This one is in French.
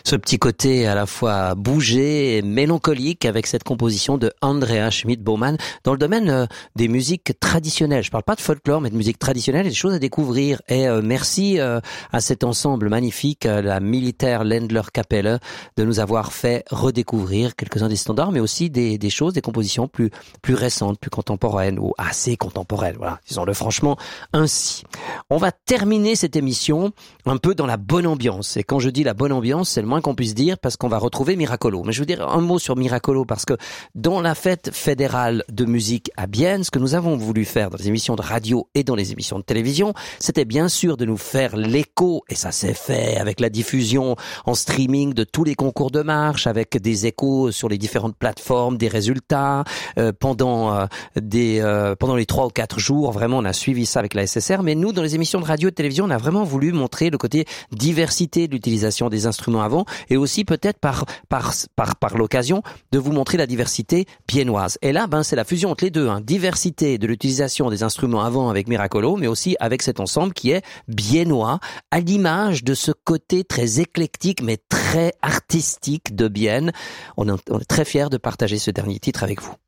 Ce petit côté à la fois bougé et mélancolique avec cette composition de Andrea Schmidt-Baumann dans le domaine des musiques traditionnelles. Je parle pas de folklore, mais de musique traditionnelle et des choses à découvrir. Et merci à cet ensemble magnifique, la Militaire Ländler Kapelle, de nous avoir fait redécouvrir quelques-uns des standards, mais aussi des choses, des compositions plus récentes, plus contemporaines ou assez contemporaines. Voilà, disons-le franchement ainsi. On va terminer cette émission un peu dans la bonne ambiance. Et quand je dis la bonne ambiance, c'est le moins qu'on puisse dire parce qu'on va retrouver Miracolo. Mais je veux dire un mot sur Miracolo parce que dans la fête fédérale de musique à Bienne, ce que nous avons voulu faire dans les émissions de radio et dans les émissions de télévision, c'était bien sûr de nous faire l'écho, et ça s'est fait avec la diffusion en streaming de tous les concours de marche, avec des échos sur les différentes plateformes, des résultats, pendant les 3 ou 4 jours. Vraiment, on a suivi ça avec la SSR. Mais nous, dans les émissions de radio et de télévision, on a vraiment voulu montrer le côté diversité de l'utilisation des instruments avant, et aussi peut-être par l'occasion de vous montrer la diversité biennoise. Et là, c'est la fusion entre les deux, diversité de l'utilisation des instruments avant avec Miracolo, mais aussi avec cet ensemble qui est biennois, à l'image de ce côté très éclectique mais très artistique de Bienne. On est très fiers de partager ce dernier titre avec vous.